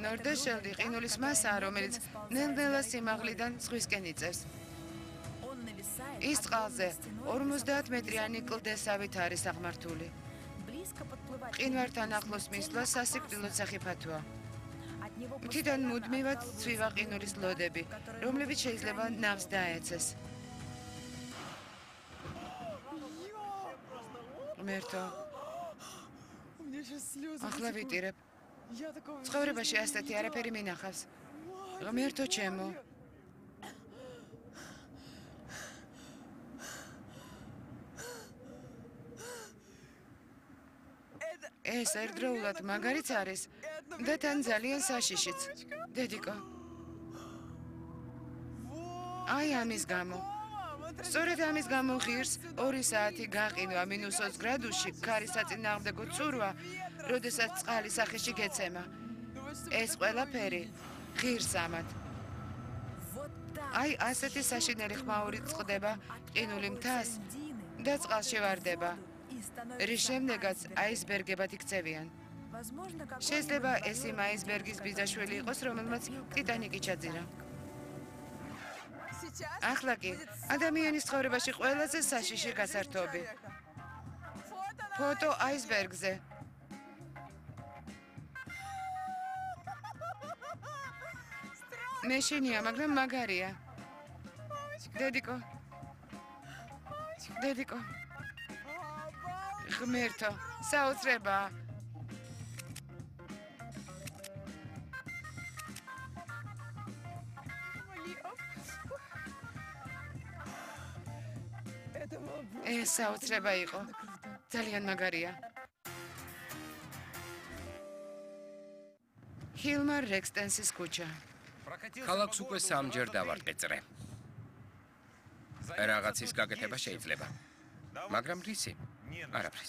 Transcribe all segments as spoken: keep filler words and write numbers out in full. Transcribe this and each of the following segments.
ნორდეშელდი ყინულის მასაა, რომელიც ნელ-ნელა სიმაღლიდან ზღვისკენ იწევს. ის წყალზე ორმოცდაათ მეტრიანი კლდესავით არის აღმართული. მყინვართან ახლოს მისვლა სასიკვდილოდ სახიფათოა. მთიდან მუდმივად ცვივა ყინულის ლოდები, რომლებიც შეიძლება ნავს დაეცეს. ღმერთო, ახლა ვიტირებ. ცხოვრებაში ასეთი არაფერი მინახავს. ღმერთო ჩემო. ეს ერთდროულად მაგარიც არის და თან ძალიან საშიშიც. დედიკო. აი ამის გამო. სწორედ ამის გამო ღირს ორი საათი გაყინვა მინუს ოც გრადუსში ქარის საწინააღმდეგო ცურვა, როდესაც წყალი სახეში გეცემა. ეს ყველაფერი ღირს ამათ. აი ასეთი საშინელი ხმაური წყდება ყინული მთას და წყალში ვარდება. რის შემდეგაც აისბერგებად იქცევიან. შეიძლება ეს იმ აისბერგის ბიძაშვილი იყოს, რომელმაც ტიტანიკი ჩაძირა. ახლა კი ადამიანის ცხოვრებაში ყველაზე საშიში გასართობი. ფოტო აისბერგზე. მეშინია, მაგრამ მაგარია. დედიკო. დედიკო. ღმერთო, საოცრებაა. ეს საოცრება იყო. ძალიან მაგარია. ჰილმარ რექსტენსის ქუჩა. ქალაქს უკვე სამჯერ დავარყეწრე. რაღაცის გაკეთება შეიძლება. მაგრამ რისი? არაფრის.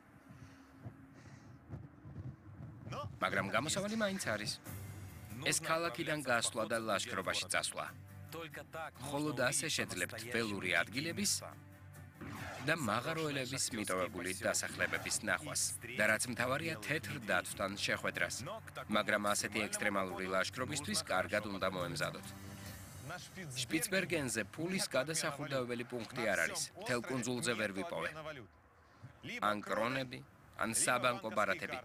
მაგრამ გამოსავალი მაინც არის. ეს ქალაქიდან გასვლა და ლაშქრობაში წასვლა. მხოლოდ ასე შეძლებთ ველური ადგილების და მაღაროელების მიტოვებული დასახლებების ნახვას და რაც მთავარია თეთრ დათვთან შეხვედრას. მაგრამ ასეთი ექსტრემალური ლაშქრობისთვის კარგად უნდა მოემზადოთ. შპიცბერგენზე ფულის გადასახურდავებელი პუნქტი არ არის. მთელ კუნძულზე ვერ ვიპოვე. ან კრონები, ან საბანკო ბარათები.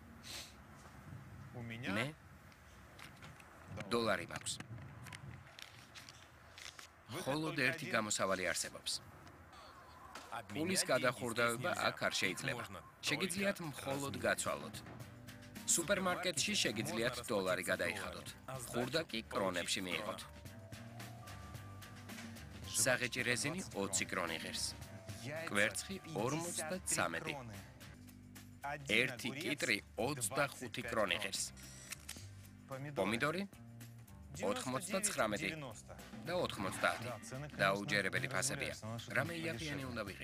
მე დოლარი მაქვს. მხოლოდ ერთი გამოსავალი არსებობს. ფულის გადახურდავება აქ არ შეიძლება. შეგიძლიათ მხოლოდ გაცვალოთ. სუპერმარკეტში შეგიძლიათ დოლარი გადაიხადოთ. ხურდა კი კრონებში მიიღოთ. საღეჭი რეზინი ოცი კრონი ღირს. კვერცხი ორმოცდათვრამეტი. ერთი კიტრი ოცდახუთი კრონი ღირს. პომიდორი ოთხმოცდაცხრამეტი და ოთხმოცდაათი. დაუჯერებელი ფასებია. რამე იაფიანი უნდა ვიღირო.